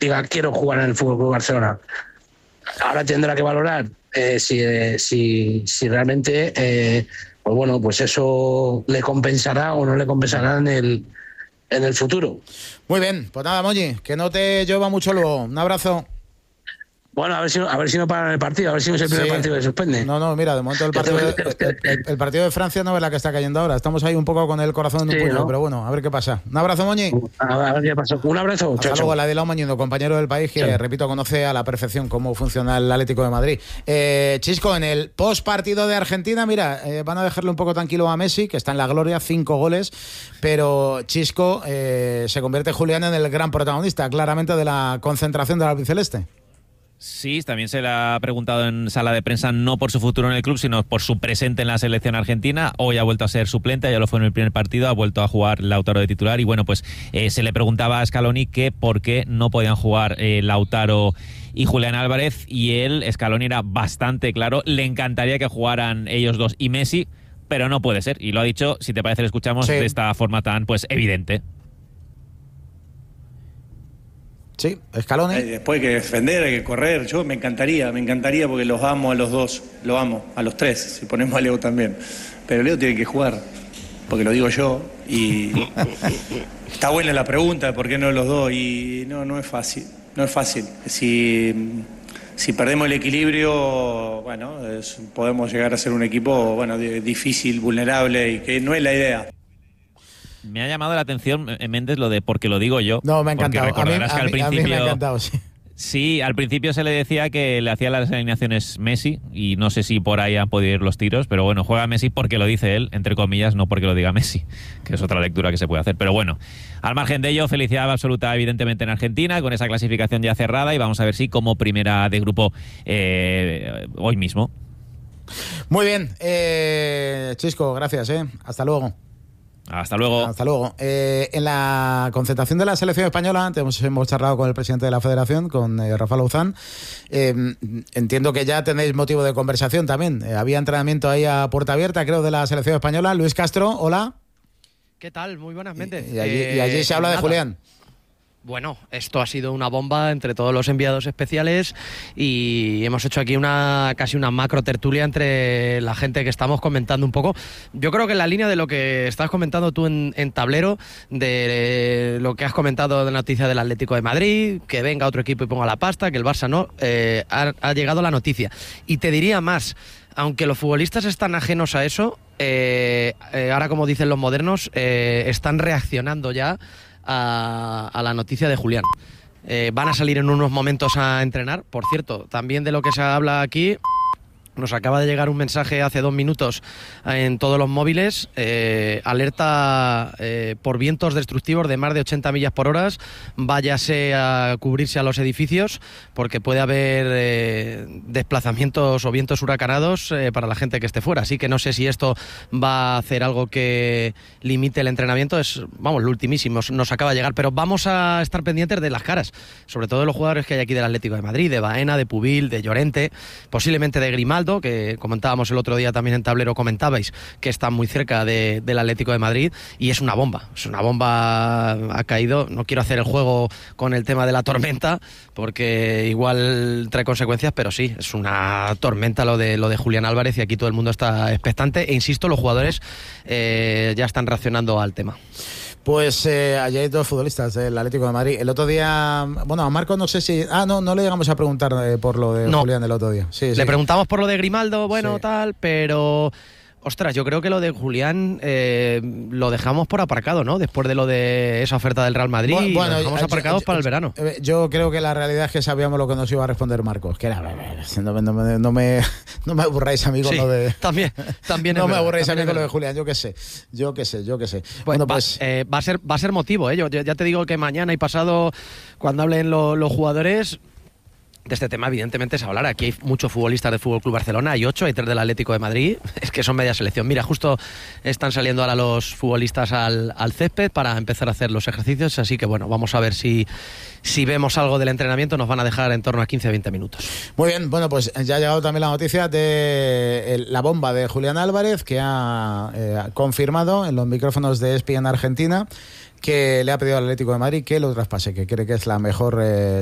diga quiero jugar en el Fútbol Club Barcelona. Ahora tendrá que valorar si realmente pues bueno, pues eso le compensará o no le compensará en el futuro. Muy bien, pues nada, Moñi, que no te lleva mucho luego. Un abrazo. Bueno, a ver si no paran el partido, a ver si no es el primer partido que suspende. No, mira, de momento el partido de Francia no es la que está cayendo ahora. Estamos ahí un poco con el corazón en un puño, ¿no? Pero bueno, a ver qué pasa. Un abrazo, Moñi. A ver qué pasa. Un abrazo. Hasta luego, chao. Ladislao Moñino, compañero del País, que repito, conoce a la perfección cómo funciona el Atlético de Madrid. Chisco, en el post partido de Argentina, mira, van a dejarle un poco tranquilo a Messi, que está en la gloria, 5 goles, pero Chisco, se convierte Julián en el gran protagonista, claramente, de la concentración del albiceleste. Sí, también se le ha preguntado en sala de prensa no por su futuro en el club, sino por su presente en la selección argentina. Hoy ha vuelto a ser suplente, ya lo fue en el primer partido, ha vuelto a jugar Lautaro de titular y bueno, pues se le preguntaba a Scaloni que por qué no podían jugar Lautaro y Julián Álvarez, y él, Scaloni, era bastante claro, le encantaría que jugaran ellos dos y Messi, pero no puede ser, y lo ha dicho, si te parece le escuchamos de esta forma tan pues evidente. Sí, Scaloni. Después hay que defender, hay que correr. Yo me encantaría porque los amo a los dos, lo amo, a los tres, si ponemos a Leo también. Pero Leo tiene que jugar, porque lo digo yo, y está buena la pregunta de por qué no los dos, y no es fácil, Si perdemos el equilibrio, bueno, podemos llegar a ser un equipo, bueno, difícil, vulnerable, y que no es la idea. Me ha llamado la atención, Méndez, lo de porque lo digo yo. No, me ha encantado. A mí me ha encantado, sí. Sí, al principio se le decía que le hacía las alineaciones Messi y no sé si por ahí han podido ir los tiros, pero bueno, juega Messi porque lo dice él, entre comillas, no porque lo diga Messi, que es otra lectura que se puede hacer. Pero bueno, al margen de ello, felicidad absoluta evidentemente en Argentina, con esa clasificación ya cerrada, y vamos a ver si como primera de grupo hoy mismo. Muy bien, Chisco, gracias, hasta luego. Hasta luego. Hasta luego. En la concentración de la selección española, antes hemos charlado con el presidente de la federación, con Rafael Louzán. Entiendo que ya tenéis motivo de conversación también. Había entrenamiento ahí a puerta abierta, creo, de la selección española. Luis Castro, hola. ¿Qué tal? Muy buenas, Méndez. Y allí se habla de Julián. Bueno, esto ha sido una bomba entre todos los enviados especiales y hemos hecho aquí casi una macro tertulia entre la gente que estamos comentando un poco. Yo creo que en la línea de lo que estás comentando tú en tablero, de lo que has comentado de la noticia del Atlético de Madrid, que venga otro equipo y ponga la pasta, que el Barça no, ha llegado la noticia. Y te diría más, aunque los futbolistas están ajenos a eso, ahora como dicen los modernos, están reaccionando ya a la noticia de Julián. Van a salir en unos momentos a entrenar. Por cierto, también de lo que se habla aquí, nos acaba de llegar un mensaje hace 2 minutos en todos los móviles, alerta por vientos destructivos de más de 80 millas por hora, váyase a cubrirse a los edificios porque puede haber desplazamientos o vientos huracanados para la gente que esté fuera, así que no sé si esto va a hacer algo que limite el entrenamiento, lo ultimísimo, nos acaba de llegar, pero vamos a estar pendientes de las caras, sobre todo de los jugadores que hay aquí del Atlético de Madrid, de Baena, de Pubil, de Llorente, posiblemente de Grimaldo, que comentábamos el otro día también en tablero, comentabais que está muy cerca del Atlético de Madrid, y es una bomba, ha caído. No quiero hacer el juego con el tema de la tormenta porque igual trae consecuencias, pero sí, es una tormenta lo de Julián Álvarez, y aquí todo el mundo está expectante, e insisto, los jugadores ya están reaccionando al tema. Pues allí hay 2 futbolistas del Atlético de Madrid. El otro día, bueno, a Marco no sé si... no le llegamos a preguntar por lo de Julián el otro día. Sí, le preguntamos por lo de Grimaldo, sí, tal, pero... Ostras, yo creo que lo de Julián lo dejamos por aparcado, ¿no? Después de lo de esa oferta del Real Madrid, lo dejamos aparcados para el verano. Yo creo que la realidad es que sabíamos lo que nos iba a responder Marcos, que era... No me aburráis a mí con lo de... También no me aburráis a mí con lo de Julián, yo qué sé. Bueno, pues va a ser motivo, ¿eh? Yo ya te digo que mañana y pasado, cuando hablen los jugadores... De este tema, evidentemente, se hablará. Aquí hay muchos futbolistas del Fútbol Club Barcelona, hay 8, hay 3 del Atlético de Madrid, es que son media selección. Mira, justo están saliendo ahora los futbolistas al césped para empezar a hacer los ejercicios, así que bueno, vamos a ver si vemos algo del entrenamiento. Nos van a dejar en torno a 15-20 minutos. Muy bien, bueno, pues ya ha llegado también la noticia de la bomba de Julián Álvarez, que ha confirmado en los micrófonos de ESPN Argentina que le ha pedido al Atlético de Madrid que lo traspase, que cree que es la mejor